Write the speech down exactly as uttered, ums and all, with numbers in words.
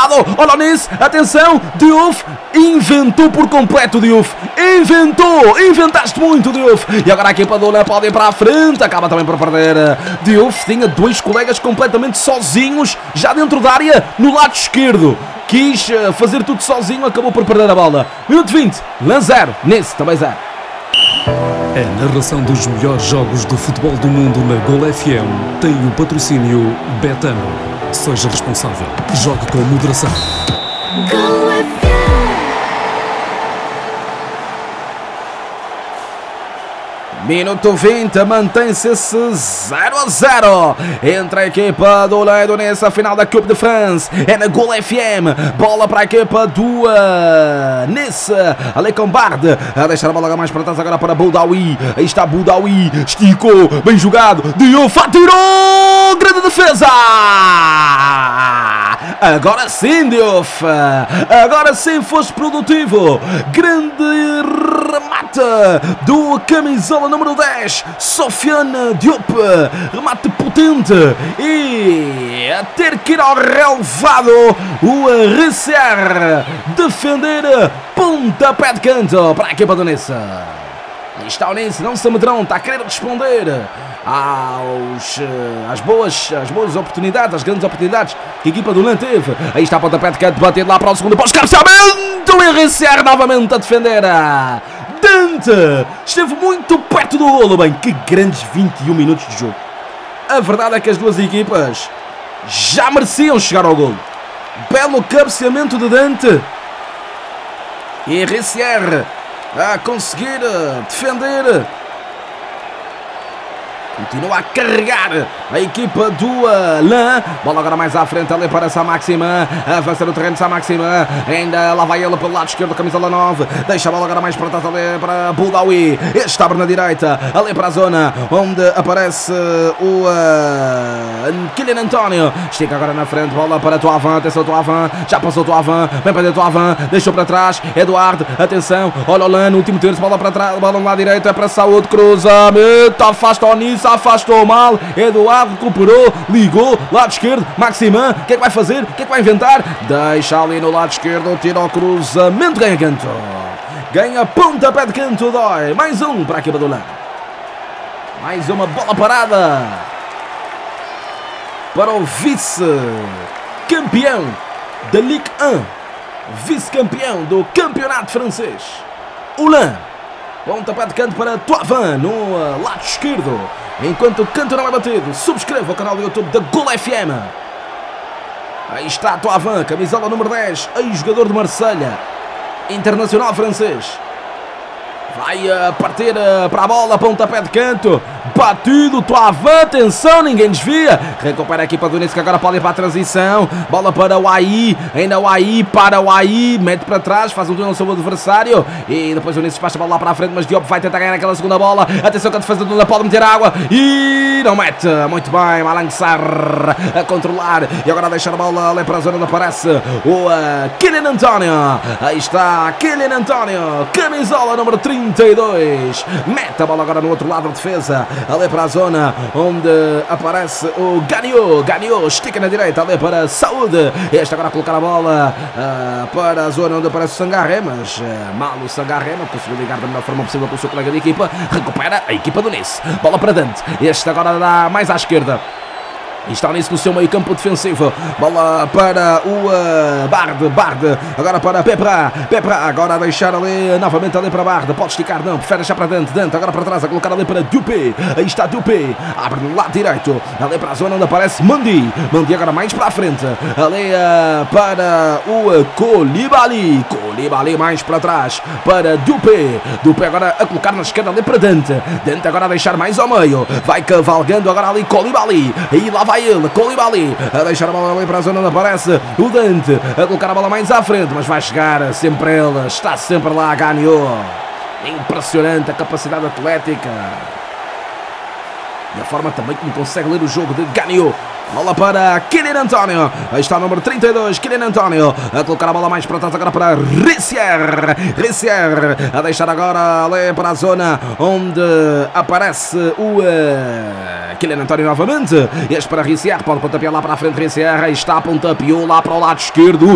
lado, olha nisso, atenção, Diouf, inventou por completo Diouf, inventou, inventaste muito Diouf, e agora a equipa do Lã pode ir para a frente, acaba também por perder. Diouf tinha dois colegas completamente sozinhos, já dentro da área, no lado esquerdo, quis fazer tudo sozinho, acabou por perder a bola. Minuto vinte, Lã zero, Nice também zero. A narração dos melhores jogos do futebol do mundo na Gol F M tem o patrocínio Betano. Seja responsável. Jogue com moderação. Gol F M. Minuto vinte, mantém-se esse zero a zero entre a equipa do Lã e do Nice, a final da Coupe de France. É na Gol F M, bola para a equipa do uh, Nice, ali com Bard, a deixar a bola mais para trás agora para Boudaoui. Aí está Boudaoui, esticou, bem jogado, Diouf atirou, grande defesa. Agora sim, Diouf, agora sim foste produtivo, grande remate do camisola número dez, Sofiane Diop, remate potente, e a ter que ir ao relevado o Risser defender, pontapé de canto para a equipa do Nice. Aí está o Nice, não se amedrão, está a querer responder aos, às, boas, às boas oportunidades, às grandes oportunidades que a equipa do Lã teve. Aí está a pontapé de canto, bater lá para o segundo pós-cabeceamento, e Risser novamente a defender. Dante esteve muito perto do golo. Bem, que grandes vinte e um minutos de jogo. A verdade é que as duas equipas já mereciam chegar ao golo. Belo cabeceamento de Dante e Risser a conseguir defender. Continua a carregar a equipa do Lã. Bola agora mais à frente ali para Saint-Maximin. Avança no terreno de Saint-Maximin. Ainda lá vai ele pelo lado esquerdo, camisola nove. Deixa a bola agora mais para trás ali para Boudaoui. Este abre na direita, ali para a zona onde aparece o uh, Kylian António. Estica agora na frente, bola para Thauvin. Atenção, Thauvin. Já passou Thauvin. Vem para dentro Thauvin. Deixou para trás. Eduardo, atenção. Olha o Lã no último terço. Bola para trás. Bola no lado direito. É para Saúde. Cruzamento. Afasta o Nice. Afastou mal, Eduardo recuperou, ligou, lado esquerdo, Maximin, o que é que vai fazer, o que é que vai inventar? Deixa ali no lado esquerdo, tira o cruzamento, ganha canto, ganha pontapé de canto, dói, mais um para a equipa do Lã, mais uma bola parada para o vice-campeão da Ligue um, vice-campeão do campeonato francês, o Lã. Pontapé de canto para Thauvin no uh, lado esquerdo. Enquanto o canto não é batido, subscreva o canal do YouTube da Gol F M. Aí está Thauvin, camisola número dez, ex-jogador de Marselha, internacional francês. Vai uh, partir uh, para a bola, pontapé de canto, batido, Thauvin, atenção, ninguém desvia. Recupera a equipa do Nice que agora pode ir para a transição. Bola para o Ayi, ainda o Ayi, para o Ayi, mete para trás, faz um túnel sobre o adversário. E depois o Nice passa a bola lá para a frente, mas Diop vai tentar ganhar aquela segunda bola. Atenção que a defesa do Lã pode meter água e não mete. Muito bem, Malang Sarr a controlar. E agora a deixar a bola ali para a zona onde aparece o uh, Kylian António. Aí está Kylian António, camisola número trinta e dois, mete a bola agora no outro lado da defesa, ali para a zona onde aparece o Ganiot. Ganiot estica na direita, ali para Saúde. Este agora a colocar a bola uh, para a zona onde aparece o Sangaré, mas uh, mal o Sangaré não conseguiu ligar da melhor forma possível com o seu colega de equipa. Recupera a equipa do Nice, bola para Dante. Este agora dá mais à esquerda. E está nisso no seu meio campo defensivo. Bola para o uh, Bard. Bard. Agora para Pepra. Pepra. Agora a deixar ali novamente ali para Bard. Pode esticar, não. Prefere deixar para Dante. Dante agora para trás. A colocar ali para Dupé. Aí está Dupé. Abre no lado direito. Ali para a zona onde aparece Mandi. Mandi agora mais para a frente. Ali uh, para o uh, Koulibaly. Koulibaly mais para trás. Para Dupé. Dupé agora a colocar na esquerda ali para Dante. Dante agora a deixar mais ao meio. Vai cavalgando agora ali Koulibaly. E lá vai ele, Koulibaly, a deixar a bola ali para a zona onde aparece o Dante, a colocar a bola mais à frente, mas vai chegar sempre ele, está sempre lá, Ganiot. Impressionante a capacidade atlética e a forma também como consegue ler o jogo de Ganiot. Bola para Kylian António. Aí está o número trinta e dois, Kylian António. A colocar a bola mais para trás agora para Risser. Risser a deixar agora ali para a zona onde aparece o uh, Kylian António novamente. Este para Risser. Pode pontapear lá para a frente. Risser. Aí está, pontapeou lá para o lado esquerdo.